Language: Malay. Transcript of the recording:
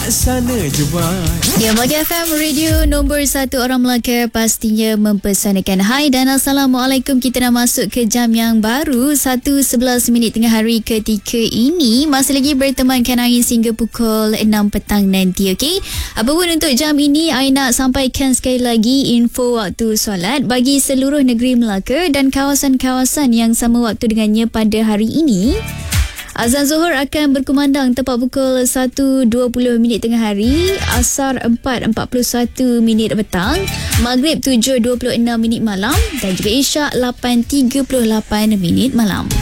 Sana je buat. Ya, Melaka FM Radio nombor 1 orang Melaka pastinya mempersanakan. Hai dan Assalamualaikum. Kita dah masuk ke jam yang baru 1.11 tengah hari ketika ini. Masih lagi bertemankan Ain sehingga pukul 6 petang nanti, okey? Apapun untuk jam ini, Ain nak sampaikan sekali lagi info waktu solat bagi seluruh negeri Melaka dan kawasan-kawasan yang sama waktu dengannya pada hari ini. Azan Zuhur akan berkumandang tepat pukul 1.20 tengah hari, Asar 4.41 petang, Maghrib 7.26 malam dan juga Isyak 8.38 malam.